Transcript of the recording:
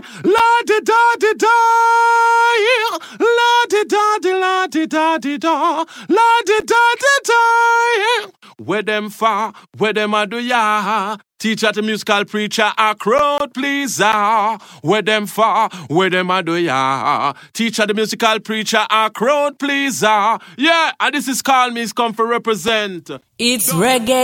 La di da di da, la di da di la di da di da, la di da di da. Where them far, where them a do ya? Teacher to musical preacher, a crowd pleaser. Where them far, where them a do ya? Teacher the musical preacher, a crowd pleaser. Yeah, and this is Call Me, it's come for represent. It's reggae.